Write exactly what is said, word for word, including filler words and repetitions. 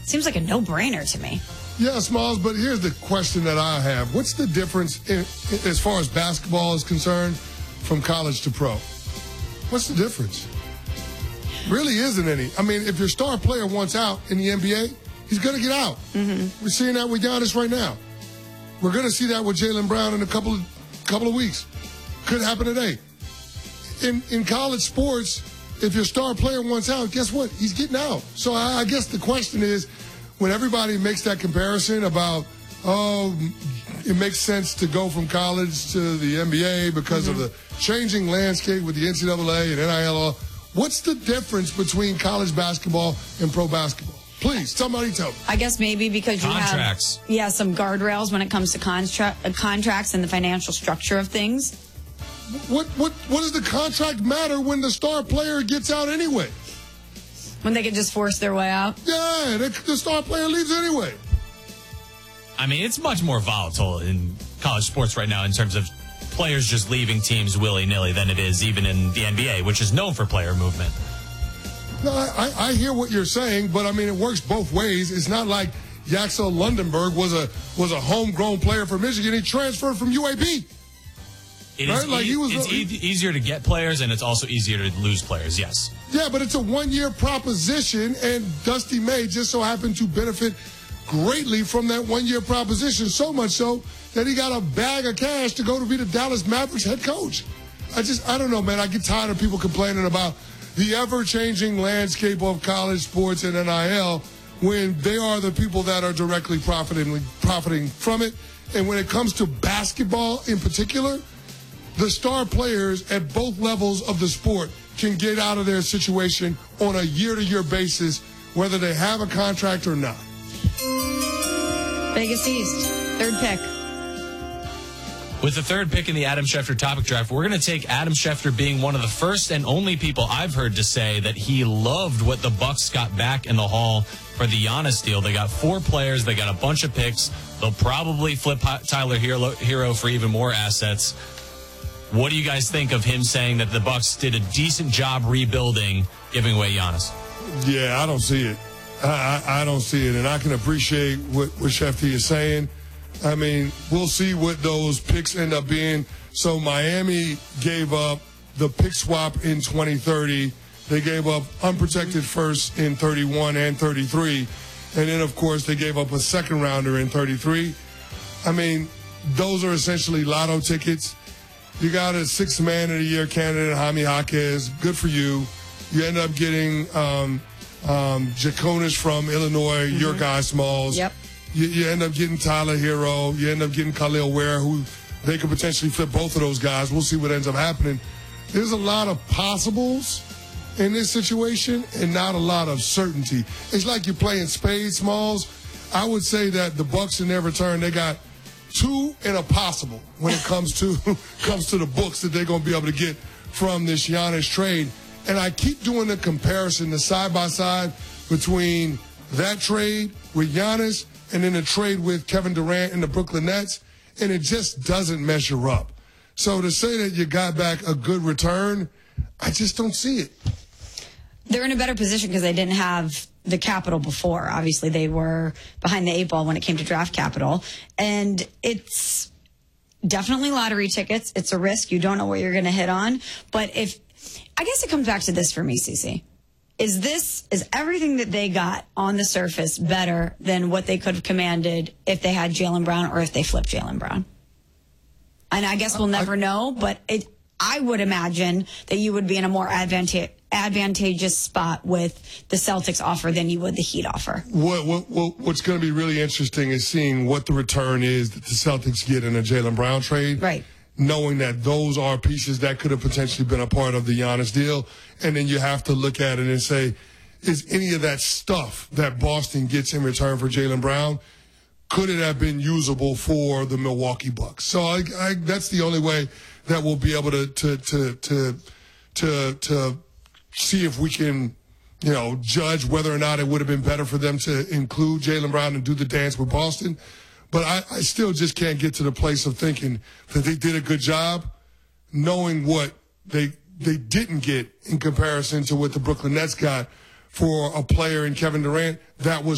Seems like a no-brainer to me. Yeah, Smalls, but here's the question that I have. What's the difference in, as far as basketball is concerned from college to pro? What's the difference? Really isn't any. I mean, if your star player wants out in the N B A, he's going to get out. Mm-hmm. We're seeing that with Giannis right now. We're going to see that with Jaylen Brown in a couple of, couple of weeks. Could happen today. In in college sports, if your star player wants out, guess what? He's getting out. So I, I guess the question is, when everybody makes that comparison about, oh, it makes sense to go from college to the N B A because mm-hmm. of the changing landscape with the N C double A and N I L, what's the difference between college basketball and pro basketball? Please, somebody tell me. I guess maybe because you contracts. have yeah, some guardrails when it comes to contra- uh, contracts and the financial structure of things. What what what does the contract matter when the star player gets out anyway? When they can just force their way out? Yeah, the, the star player leaves anyway. I mean, it's much more volatile in college sports right now in terms of players just leaving teams willy-nilly than it is even in the N B A, which is known for player movement. No, I, I hear what you're saying, but I mean, it works both ways. It's not like Yaxel Lundenberg was a was a homegrown player for Michigan. He transferred from U A B. It right? is like e- he was, it's he, e- easier to get players, and it's also easier to lose players, yes. Yeah, but it's a one-year proposition, and Dusty May just so happened to benefit greatly from that one-year proposition, so much so that he got a bag of cash to go to be the Dallas Mavericks head coach. I just, I don't know, man. I get tired of people complaining about the ever-changing landscape of college sports and N I L when they are the people that are directly profiting, profiting from it. And when it comes to basketball in particular, the star players at both levels of the sport can get out of their situation on a year-to-year basis, whether they have a contract or not. Vegas East, third pick. With the third pick in the Adam Schefter topic draft, we're going to take Adam Schefter being one of the first and only people I've heard to say that he loved what the Bucks got back in the haul for the Giannis deal. They got four players. They got a bunch of picks. They'll probably flip Tyler Hero for even more assets. What do you guys think of him saying that the Bucks did a decent job rebuilding, giving away Giannis? Yeah, I don't see it. I, I, I don't see it, and I can appreciate what, what Schefter is saying. I mean, we'll see what those picks end up being. So Miami gave up the pick swap in twenty thirty. They gave up unprotected first in thirty-one and thirty-three. And then, of course, they gave up a second rounder in thirty-three. I mean, those are essentially lotto tickets. You got a sixth man of the year candidate, Jaime Jaquez. Good for you. You end up getting um, um, Jaconis from Illinois, mm-hmm. your guy, Smalls. Yep. You, you end up getting Tyler Hero. You end up getting Khalil Ware, who they could potentially flip both of those guys. We'll see what ends up happening. There's a lot of possibles in this situation and not a lot of certainty. It's like you're playing spades, Smalls. I would say that the Bucks in their return, they got two and a possible when it comes to comes to the books that they're going to be able to get from this Giannis trade. And I keep doing the comparison, the side-by-side between that trade with Giannis and then the trade with Kevin Durant and the Brooklyn Nets, and it just doesn't measure up. So to say that you got back a good return, I just don't see it. They're in a better position because they didn't have the capital before. Obviously, they were behind the eight ball when it came to draft capital. And it's definitely lottery tickets. It's a risk. You don't know what you're going to hit on. But if, I guess it comes back to this for me, Cece. Is this, is everything that they got on the surface better than what they could have commanded if they had Jaylen Brown or if they flipped Jaylen Brown? And I guess we'll never know, but it, I would imagine that you would be in a more advanta- advantageous spot with the Celtics offer than you would the Heat offer. What, what, what What's going to be really interesting is seeing what the return is that the Celtics get in a Jaylen Brown trade. Right. Knowing that those are pieces that could have potentially been a part of the Giannis deal. And then you have to look at it and say, is any of that stuff that Boston gets in return for Jaylen Brown, could it have been usable for the Milwaukee Bucks? So I, I, that's the only way that we'll be able to, to, to, to, to, to see if we can, you know, judge whether or not it would have been better for them to include Jaylen Brown and do the dance with Boston. But I, I still just can't get to the place of thinking that they did a good job, knowing what they they didn't get in comparison to what the Brooklyn Nets got for a player in Kevin Durant that was